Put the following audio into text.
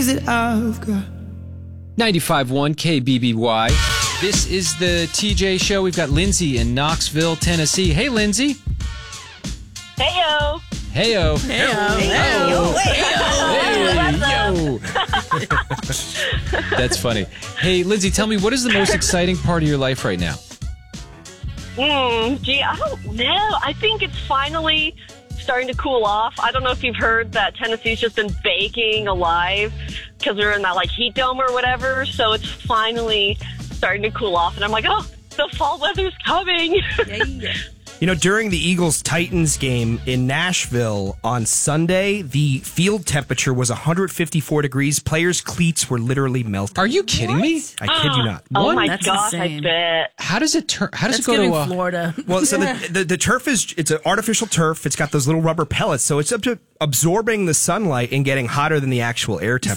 I've got 95.1 KBBY. This is the TJ Show. We've got Lindsay in Knoxville, Tennessee. Hey, Lindsay. Heyo. Heyo. Yo. That's funny. Hey, Lindsay, tell me, what is the most exciting part of your life right now? Gee, I don't know. I think it's finally starting to cool off. I don't know if you've heard that Tennessee's just been baking alive because we're in that heat dome or whatever. So it's finally starting to cool off. And I'm like, oh, the fall weather's coming. Yeah. You know, during the Eagles-Titans game in Nashville on Sunday, the field temperature was 154 degrees. Players' cleats were literally melting. Are you kidding me? I kid you not. Oh my That's gosh, I insane. bet. How does it turn? How does That's it go giving to Florida. Well, so the turf it's an artificial turf. It's got those little rubber pellets, so it's up to absorbing the sunlight and getting hotter than the actual air temperature.